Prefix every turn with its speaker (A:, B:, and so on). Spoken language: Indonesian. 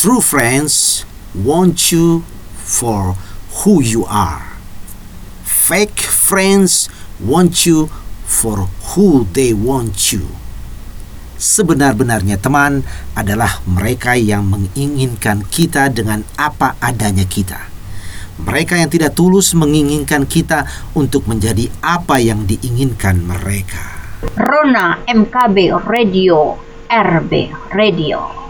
A: True friends want you for who you are. Fake friends want you for who they want you. Sebenar-benarnya teman adalah mereka yang menginginkan kita dengan apa adanya kita. Mereka yang tidak tulus menginginkan kita untuk menjadi apa yang diinginkan mereka.
B: Rona MKB Radio, RB Radio.